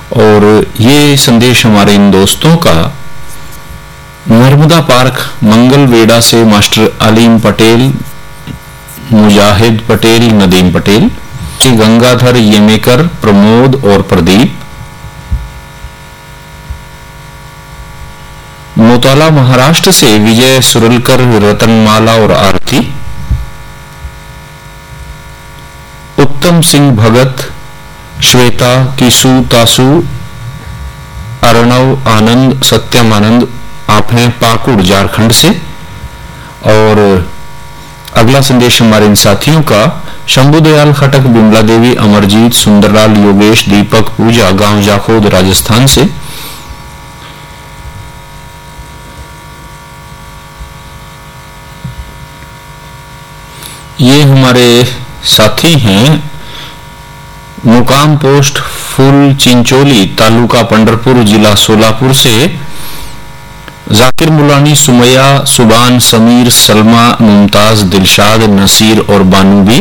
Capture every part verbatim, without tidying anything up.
और ये संदेश हमारे इन दोस्तों का नर्मदा पार्क मंगलवेड़ा से मास्टर अलीम पटेल, मुजाहिद पटेल, नदीम पटेल, श्री गंगाधर येमेकर, प्रमोद और प्रदीप, मोताला महाराष्ट्र से विजय सुरलकर, रतनमाला और आरती, उत्तम सिंह भगत, श्वेता, किसु, तासु, अर्णव, आनंद, सत्यम आनंद, आप हैं पाकुड़ झारखंड से। और अगला संदेश हमारे इन साथियों का शंभुदयाल खटक, बिमला देवी, अमरजीत, सुंदरलाल, योगेश, दीपक, पूजा, गांव जाखोद राजस्थान से। ये हमारे साथी हैं मुकाम पोस्ट फुल चिंचोली, तालुका पंढरपुर, जिला सोलापुर से जाकिर मुलानी, सुमैया, सुबान, समीर, सलमा, मुमताज, दिलशाद, नसीर और बानूबी।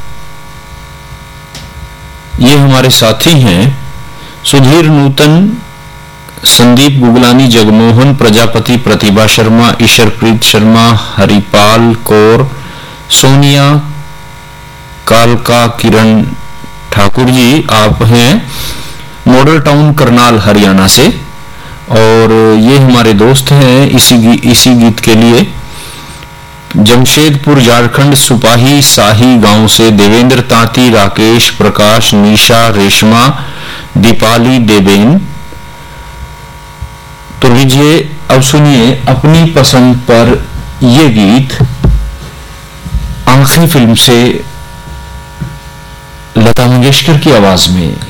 ये हमारे साथी हैं सुधीर नूतन, संदीप गुगलानी, जगमोहन प्रजापति, प्रतिभा शर्मा, ईशरप्रीत शर्मा, हरिपाल कौर, सोनिया, कालका, किरण ठाकुर जी, आप हैं मॉडल टाउन करनाल हरियाणा से। और ये हमारे दोस्त हैं इसी इसी गीत के लिए जमशेदपुर झारखंड, सुपाही साही गांव से देवेंद्र तांती, राकेश, प्रकाश, निशा, रेशमा, दीपाली, देवेन। तो लीजिए अब सुनिए अपनी पसंद पर ये गीत आखिरी फिल्म से लता मंगेशकर की आवाज में।